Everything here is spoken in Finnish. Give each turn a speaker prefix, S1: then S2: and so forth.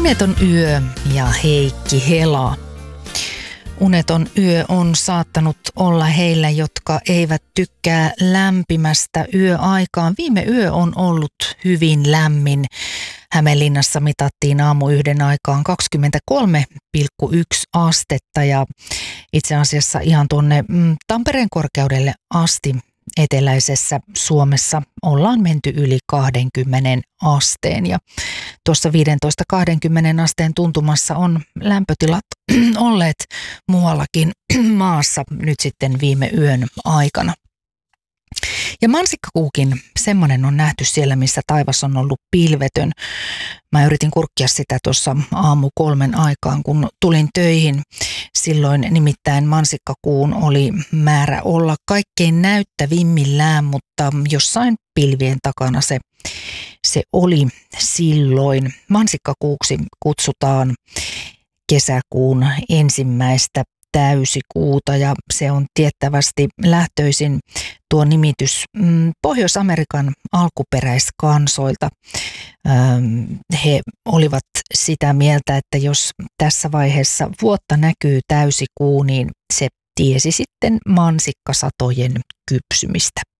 S1: Uneton yö ja Heikki Hela. Uneton yö on saattanut olla heillä, jotka eivät tykkää lämpimästä yöaikaan. Viime yö on ollut hyvin lämmin. Hämeenlinnassa mitattiin aamu yhden aikaan 23,1 astetta ja itse asiassa ihan tuonne Tampereen korkeudelle asti eteläisessä Suomessa ollaan menty yli 20 asteen ja tuossa 15-20 asteen tuntumassa on lämpötilat olleet muuallakin maassa nyt sitten viime yön aikana. Ja mansikkakuukin, semmoinen on nähty siellä, missä taivas on ollut pilvetön. Mä yritin kurkkia sitä tuossa aamu 3 aikaan, kun tulin töihin. Silloin nimittäin mansikkakuun oli määrä olla kaikkein näyttävimmillään, mutta jossain pilvien takana se oli silloin. Mansikkakuuksi kutsutaan kesäkuun ensimmäistä täysikuuta ja se on tiettävästi lähtöisin tuo nimitys Pohjois-Amerikan alkuperäiskansoilta. He olivat sitä mieltä, että jos tässä vaiheessa vuotta näkyy täysikuu, niin se tiesi sitten mansikkasatojen kypsymistä.